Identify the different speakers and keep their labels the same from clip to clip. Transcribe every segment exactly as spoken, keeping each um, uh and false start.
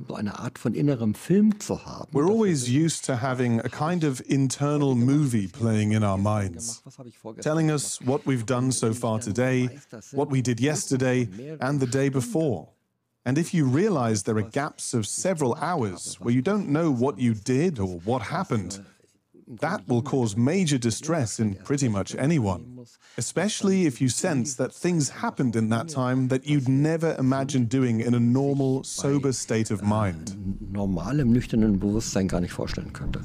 Speaker 1: We're always used to having a kind of internal movie playing in our minds, telling us what we've done so far today, what we did yesterday, and the day before. And if you realize there are gaps of several hours where you don't know what you did or what happened, that will cause major distress in pretty much anyone, especially if you sense that things happened in that time that you'd never imagine doing in a normal, sober state of mind.
Speaker 2: Normalem, nüchternen Bewusstsein gar nicht vorstellen könnte.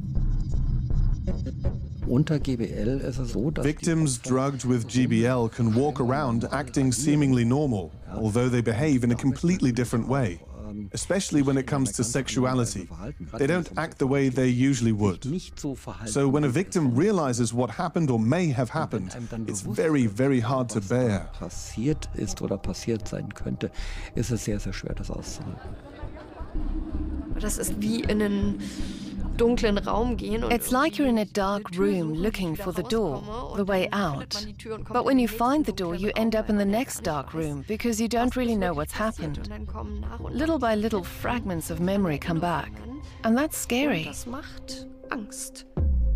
Speaker 1: Victims drugged with G B L can walk around acting seemingly normal, although they behave in a completely different way. Especially when it comes to sexuality. They don't act the way they usually would. So when a victim realizes what happened or may have happened, it's very, very hard to bear.
Speaker 2: Passiert ist oder passiert sein könnte, ist es sehr, sehr schwer, das auszuhalten.
Speaker 3: Das ist wie in einen dunklen Raum gehen.
Speaker 4: It's like you're in a dark room looking for the door, the way out. But when you find the door, you end up in the next dark room because you don't really know what's happened. Little by little, fragments of memory come back. And that's scary.
Speaker 3: Das macht Angst.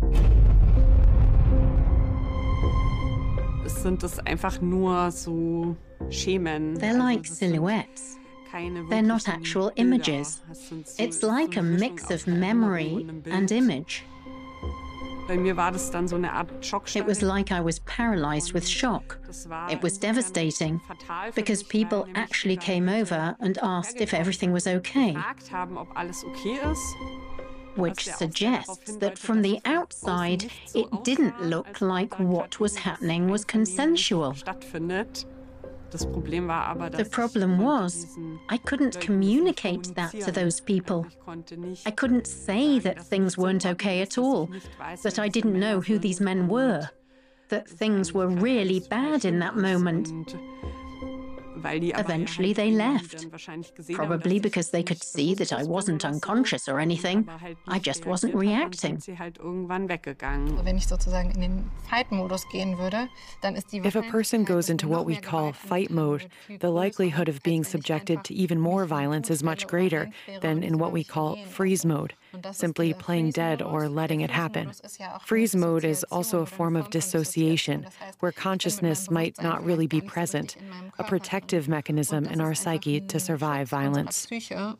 Speaker 5: Sind es einfach nur so Schemen.
Speaker 6: They're like silhouettes. They're not actual images. It's like a mix of memory and image. It was like I was paralyzed with shock. It was devastating because people actually came over and asked if everything was okay, which suggests that from the outside, it didn't look like what was happening was consensual. The problem was, I couldn't communicate that to those people. I couldn't say that things weren't okay at all, that I didn't know who these men were, that things were really bad in that moment. Eventually they left, probably because they could see that I wasn't unconscious or anything. I just wasn't reacting.
Speaker 7: If a person goes into what we call fight mode, the likelihood of being subjected to even more violence is much greater than in what we call freeze mode, simply playing dead or letting it happen. Freeze mode is also a form of dissociation, where consciousness might not really be present, a protective mechanism in our psyche to survive violence.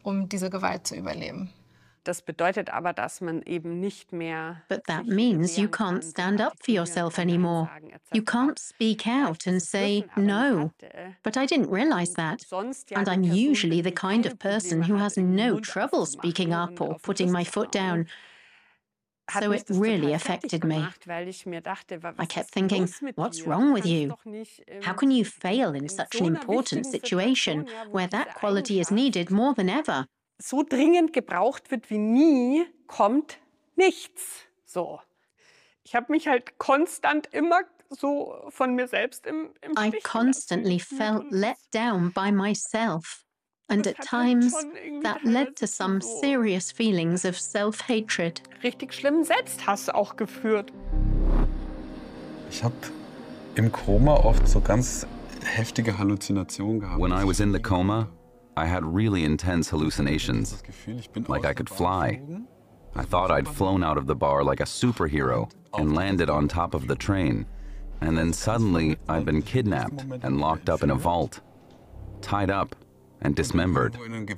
Speaker 5: Das bedeutet aber, dass man eben nicht mehr.
Speaker 6: But that means you can't stand up for yourself anymore. You can't speak out and say no. But I didn't realize that. And I'm usually the kind of person who has no trouble speaking up or putting my foot down. So it really affected me. I kept thinking, what's wrong with you? How can you fail in such an important situation where that quality is needed more than ever?
Speaker 5: So dringend gebraucht wird wie nie, kommt nichts. So. Ich habe mich halt konstant immer so von mir selbst im, im
Speaker 6: I constantly felt let down by myself. And at times, that led to some serious feelings of self-hatred.
Speaker 5: Richtig schlimmen Selbsthass auch geführt.
Speaker 8: Ich habe im Koma oft so ganz heftige Halluzinationen gehabt.
Speaker 9: When I was in the coma, I had really intense hallucinations, like I could fly. I thought I'd flown out of the bar like a superhero and landed on top of the train. And then suddenly, I'd been kidnapped and locked up in a vault, tied up and dismembered.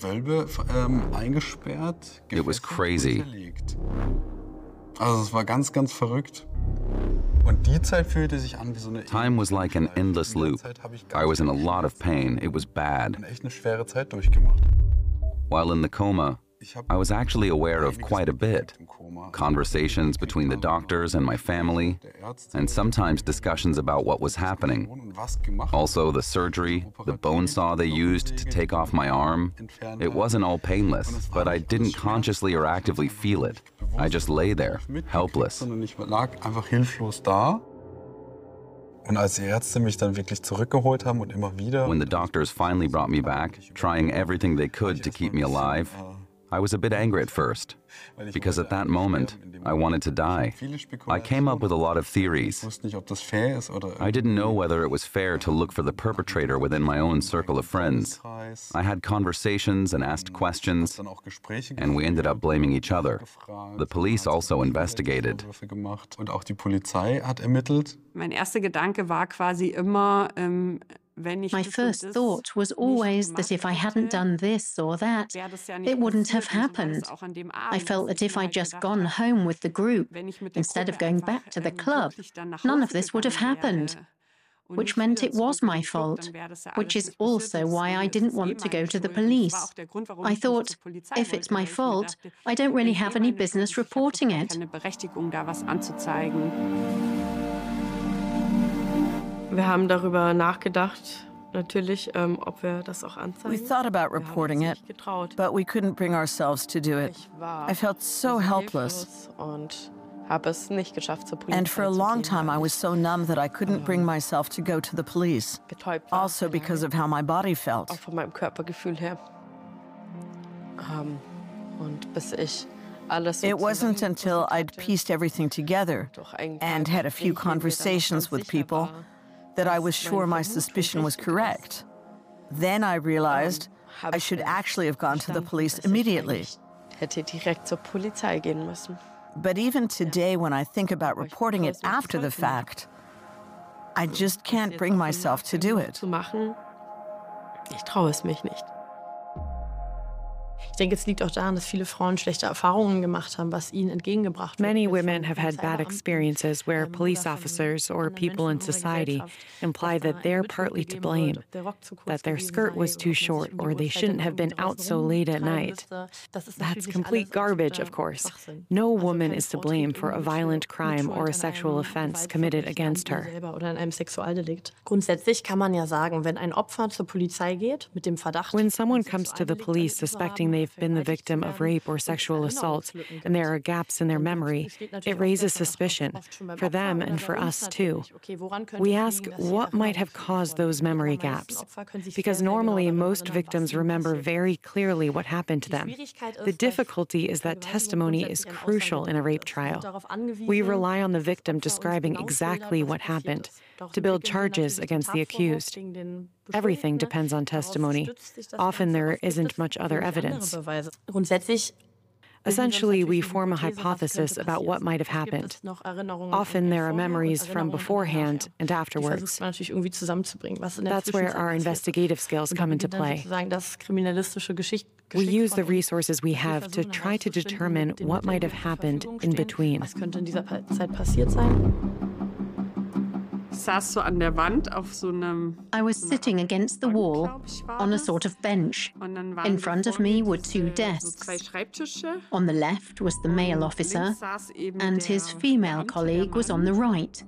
Speaker 9: It was crazy.
Speaker 8: Also es war ganz, ganz verrückt.
Speaker 9: Time was like an endless loop. I was in a lot of pain. It was bad. While in the coma, I was actually aware of quite a bit. Conversations between the doctors and my family, and sometimes discussions about what was happening. Also the surgery, the bone saw they used to take off my arm. It wasn't all painless, but I didn't consciously or actively feel it. I just lay there, helpless.
Speaker 8: Und als die Ärzte mich dann wirklich zurückgeholt haben und immer wieder.
Speaker 9: When the doctors finally brought me back, trying everything they could to keep me alive, I was a bit angry at first, because at that moment, I wanted to die. I came up with a lot of theories. I didn't know whether it was fair to look for the perpetrator within my own circle of friends. I had conversations and asked questions, and we ended up blaming each other. The police also investigated.
Speaker 5: Mein erster Gedanke war quasi immer, ähm,
Speaker 6: My first thought was always that if I hadn't done this or that, it wouldn't have happened. I felt that if I'd just gone home with the group, instead of going back to the club, none of this would have happened. Which meant it was my fault, which is also why I didn't want to go to the police. I thought, if it's my fault, I don't really have any business reporting it.
Speaker 10: Wir haben darüber nachgedacht, natürlich, ähm, ob wir das auch anzeigen.
Speaker 11: We thought about reporting it, but we couldn't bring ourselves to do it. I felt so helpless.
Speaker 10: Und habe es nicht geschafft, zur Polizei
Speaker 11: And for a long time I was so numb that I couldn't bring myself to go to the police. Also because of how my body felt.
Speaker 10: Auch von meinem Körpergefühl her. Ähm, und bis ich
Speaker 11: It wasn't until I'd pieced everything together and had a few conversations with people that I was sure my suspicion was correct. Then I realized I should actually have gone to the police immediately.
Speaker 10: Hätte direkt zur Polizei gehen müssen.
Speaker 11: But even today, when I think about reporting it after the fact, I just can't bring myself to do it.
Speaker 10: Ich traue es mich nicht. Ich denke, es liegt auch daran, dass viele Frauen schlechte Erfahrungen gemacht haben, was ihnen entgegengebracht wird.
Speaker 7: Many women have had bad experiences where police officers or people in society imply that they're partly to blame, that their skirt was too short or they shouldn't have been out so late at night. That's complete garbage, of course. No woman is to blame for a violent crime or a sexual offense committed against her.
Speaker 10: Grundsätzlich kann man ja sagen, wenn ein Opfer zur Polizei geht mit dem Verdacht,
Speaker 7: when someone comes to the police suspecting they've been the victim of rape or sexual assault, and there are gaps in their memory, it raises suspicion, for them and for us too. We ask what might have caused those memory gaps, because normally most victims remember very clearly what happened to them. The difficulty is that testimony is crucial in a rape trial. We rely on the victim describing exactly what happened to build charges against the accused. Everything depends on testimony. Often there isn't much other evidence. Essentially, we form a hypothesis about what might have happened. Often there are memories from beforehand and afterwards. That's where our investigative skills come into play. We use the resources we have to try to determine what might have happened in between.
Speaker 6: I was sitting against the wall on a sort of bench. In front of me were two desks. On the left was the male officer, and his female colleague was on the right.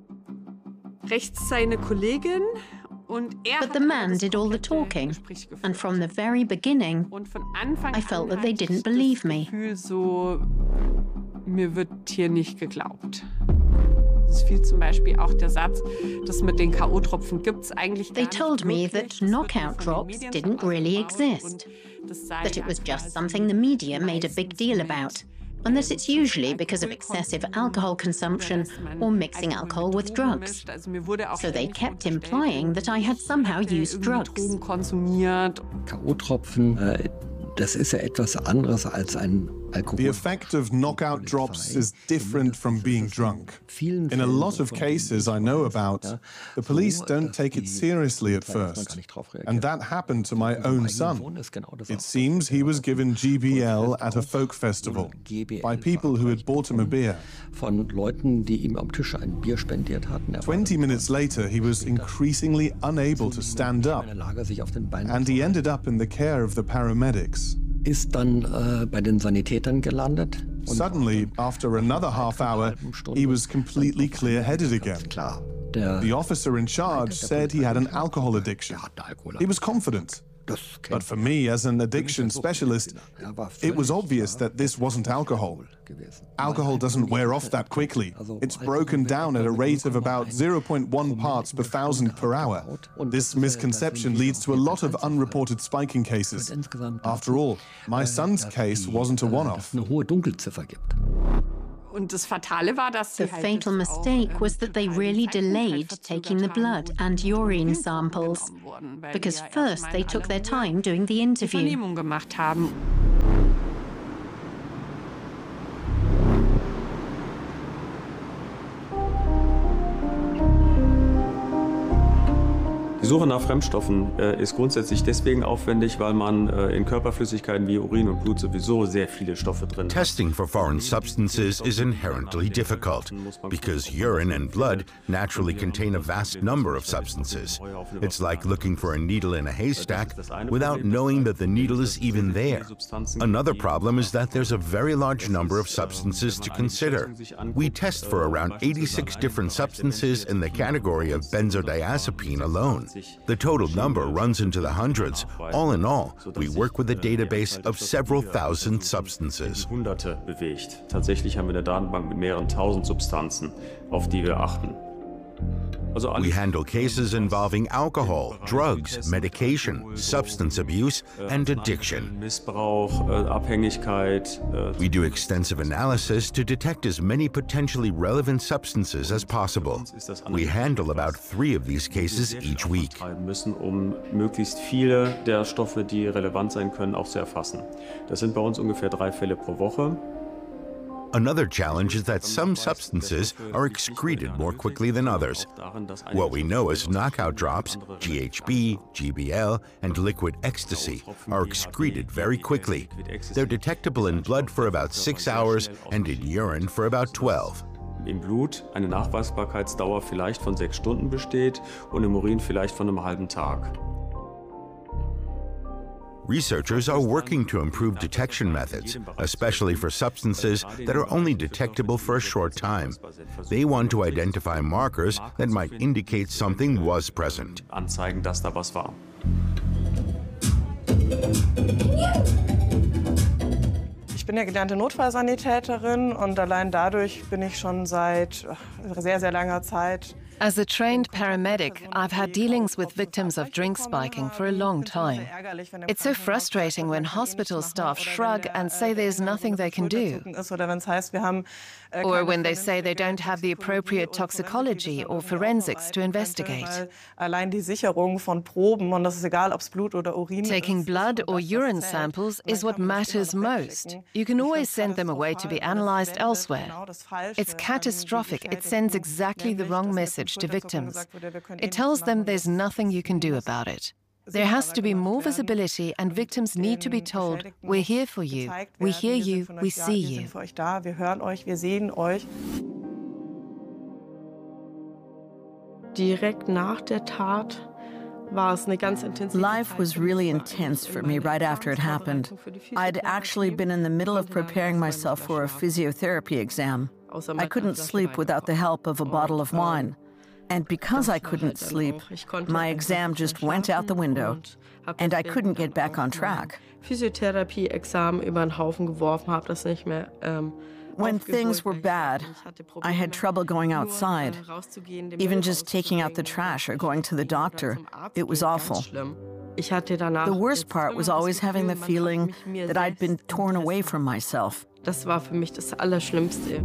Speaker 6: But the man did all the talking, and from the very beginning, I felt that they didn't believe me.
Speaker 5: Mir wird hier nicht geglaubt. Es fiel zum Beispiel auch der Satz, das mit den K O-Tropfen gibt's eigentlich gar nicht.
Speaker 6: They told me that knockout drops didn't really exist, that it was just something the media made a big deal about, and that it's usually because of excessive alcohol consumption or mixing alcohol with drugs. So they kept implying that I had somehow used drugs.
Speaker 2: K O-Tropfen, äh, das ist ja etwas anderes als ein Alkohol.
Speaker 1: The effect of knockout drops is different from being drunk. In a lot of cases I know about, the police don't take it seriously at first. And that happened to my own son. It seems he was given G B L at a folk festival by people who had bought him a beer.
Speaker 2: Von Leuten, die ihm am Tisch ein Bier spendiert hatten.
Speaker 1: Twenty minutes later, he was increasingly unable to stand up, and he ended up in the care of the paramedics.
Speaker 2: Ist dann äh, bei den Sanitätern gelandet.
Speaker 1: Suddenly, after another half hour, he was completely clear-headed again. The officer in charge said he had an alcohol addiction. He was confident. But for me, as an addiction specialist, it was obvious that this wasn't alcohol. Alcohol doesn't wear off that quickly. It's broken down at a rate of about zero point one parts per thousand per hour. This misconception leads to a lot of unreported spiking cases. After all, my son's case wasn't a one-off.
Speaker 6: The fatal mistake was that they really delayed taking the blood and urine samples, because first they took their time doing the interview.
Speaker 12: Die Suche nach Fremdstoffen äh, ist grundsätzlich deswegen aufwendig, weil man äh, in Körperflüssigkeiten wie Urin und Blut sowieso sehr viele Stoffe drin hat.
Speaker 13: Testing for foreign substances is inherently difficult because urine and blood naturally contain a vast number of substances. It's like looking for a needle in a haystack without knowing that the needle is even there. Another problem is that there's a very large number of substances to consider. We test for around eighty-six different substances in the category of benzodiazepine alone. The total number runs into the hundreds. All in all, we work with a database of several thousand substances.
Speaker 12: Hunderte bewegt. Tatsächlich haben wir eine Datenbank mit mehreren tausend Substanzen, auf die wir achten.
Speaker 13: We handle cases involving alcohol, drugs, medication, substance abuse, and addiction.
Speaker 12: Missbrauch, Abhängigkeit.
Speaker 13: We do extensive analysis to detect as many potentially relevant substances as possible. We handle about three of these cases each week.
Speaker 12: Müssen, um möglichst viele der Stoffe, die relevant sein können, auch zu erfassen. Das sind bei uns ungefähr drei Fälle pro Woche.
Speaker 13: Another challenge is that some substances are excreted more quickly than others. What we know as knockout drops, G H B, G B L, and liquid ecstasy are excreted very quickly. They're detectable in blood for about six hours and in urine for about twelve.
Speaker 12: Im Blut eine Nachweisbarkeitsdauer vielleicht von sechs Stunden besteht und im Urin vielleicht von einem halben Tag.
Speaker 13: Researchers are working to improve detection methods, especially for substances that are only detectable for a short time. They want to identify markers that might indicate something was present.
Speaker 12: Anzeigen, dass da was war.
Speaker 5: Ich bin ja gelernte Notfallsanitäterin und allein dadurch bin ich schon seit sehr, sehr langer Zeit.
Speaker 4: As a trained paramedic, I've had dealings with victims of drink spiking for a long time. It's so frustrating when hospital staff shrug and say there's nothing they can do. Or when they say they don't have the appropriate toxicology or forensics to investigate. Taking blood or urine samples is what matters most. You can always send them away to be analyzed elsewhere. It's catastrophic. It sends exactly the wrong message to victims. It tells them there's nothing you can do about it. There has to be more visibility, and victims need to be told, we're here for you, we hear you, we see you.
Speaker 10: Direkt nach der Tat war es eine ganz intensive.
Speaker 11: Life was really intense for me right after it happened. I'd actually been in the middle of preparing myself for a physiotherapy exam. I couldn't sleep without the help of a bottle of wine. And because I couldn't sleep, my exam just went out the window, and I couldn't get back on track.
Speaker 10: Physiotherapie-Examen über den Haufen geworfen, habe das nicht mehr. Ähm,
Speaker 11: When things were bad, I had trouble going outside. Even just taking out the trash or going to the doctor, it was awful. The worst part was always having the feeling that I'd been torn away from myself.
Speaker 10: Das war für mich das Allerschlimmste.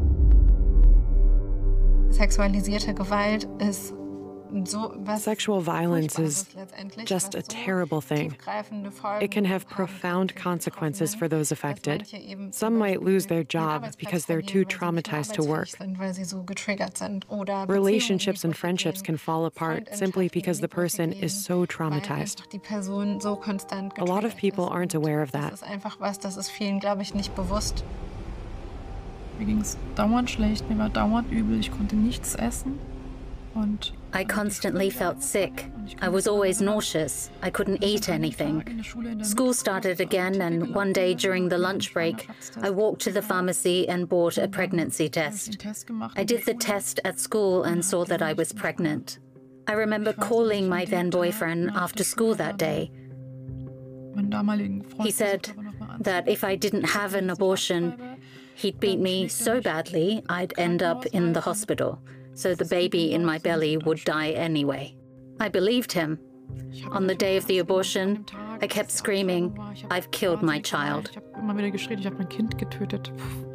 Speaker 3: Sexualisierte Gewalt ist
Speaker 7: Sexual violence is just a terrible thing. It can have profound consequences for those affected. Some might lose their job because they're too traumatized to work. Relationships and friendships can fall apart simply because the person is so traumatized. A lot of people aren't aware of that.
Speaker 14: Mir ging es dauernd schlecht, mir war dauernd übel, ich konnte nichts essen.
Speaker 15: I constantly felt sick. I was always nauseous. I couldn't eat anything. School started again, and one day during the lunch break, I walked to the pharmacy and bought a pregnancy test. I did the test at school and saw that I was pregnant. I remember calling my then boyfriend after school that day. He said that if I didn't have an abortion, he'd beat me so badly I'd end up in the hospital, so the baby in my belly would die anyway. I believed him. On the day of the abortion, I kept screaming, "I've killed my child."